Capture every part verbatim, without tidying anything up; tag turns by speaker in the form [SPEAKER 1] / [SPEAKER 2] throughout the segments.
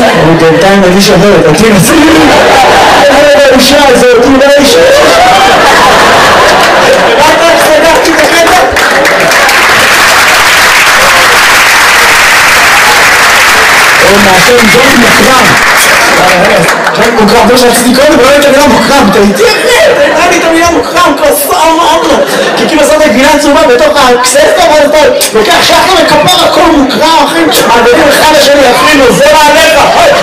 [SPEAKER 1] אני בינתיים מרגיש אחרת, אותי נצאים. איזה אישה הזאת, היא לא אישה. הבנת איך סגרתי את הקטע? הוא מעשה עם ג'ון מוקרם. ג'ון מוקרם, זה שרציתי קודם, לא הייתה מילה מוקרם. אתה איתי אחרי, אתה הייתה לי את המילה מוקרם, כוסה אמרנו. כי כאילו עושה את הגבינה צהובה בתוך הקססטה, ואז אתה לוקח שחר וכפר הכל מוקרם, אחי. מעבירים אחד השני, אפילו, זה מעליך.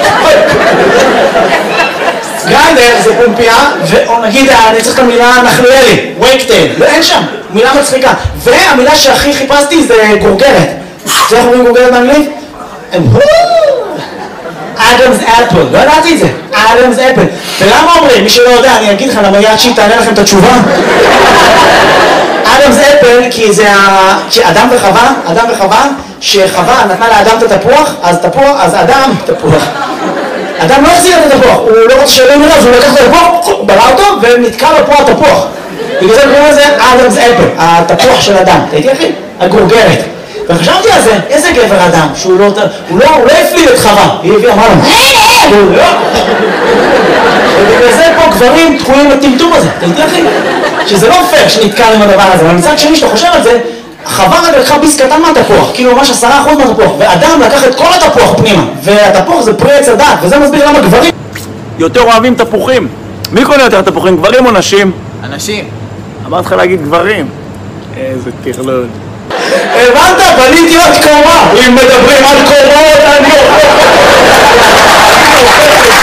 [SPEAKER 1] גרנדר זה פומפיה, ונגיד, אני צריך את המילה נחלואלי, וייקטייל, אין שם, מילה מצחיקה. והמילה שהכי חיפשתי זה גורגרת. זה איך אומרים גורגרת באנגלית? אדמס אפל, לא ידעתי את זה, אדמס אפל. ולמה אומרים? מי שלא יודע, אני אגיד לך, למה יד שהיא תענה לכם את התשובה. אדמס אפל, כי זה אדם וחווה, אדם וחווה, שחווה נתנה לאדם את התפוח, אז תפוח, אז אדם, תפוח. אדם לא החזיר את התפוח, הוא לא רוצה שאלה מראה, אז הוא לקח את התפוח, ברא אותו, ונתקע לו פה התפוח. בגלל זה קוראים לזה אדמס אפל, התפוח של אדם. אתה איתי אחי? הגורגרת. וחשבתי על זה, איזה גבר אדם, שהוא לא, הוא לא, הוא לא הפליל את חווה, היא הביאה, אמרה לו, הוא לא. ובגלל זה פה גברים תקועים לטמטום הזה, אתה איתי אחי? שזה לא פייר שנתקע עם הדבר הזה, אבל מצד שני שאתה חושב על זה, חווה רק לקחה ביס קטן מהתפוח, כאילו ממש עשרה אחוז מהתפוח, ואדם לקח את כל התפוח פנימה, והתפוח זה פרי עץ הדעת, וזה מסביר למה גברים
[SPEAKER 2] יותר אוהבים תפוחים. מי קונה יותר תפוחים, גברים או נשים?
[SPEAKER 3] אנשים.
[SPEAKER 2] אמרת לך להגיד גברים. איזה תכלול.
[SPEAKER 1] הבנת? בניתי עוד קומה. אם מדברים על קומות, אני אוכל.